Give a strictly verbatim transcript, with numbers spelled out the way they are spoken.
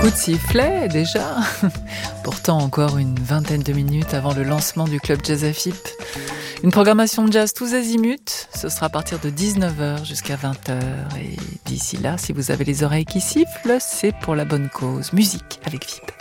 coup de sifflet déjà. Pourtant encore une vingtaine de minutes avant le lancement du club Jazz A F I P. Une programmation de jazz tous azimuts. Ce sera à partir de dix-neuf heures jusqu'à vingt heures. Et d'ici là, si vous avez les oreilles qui sifflent, c'est pour la bonne cause. Musique avec V I P.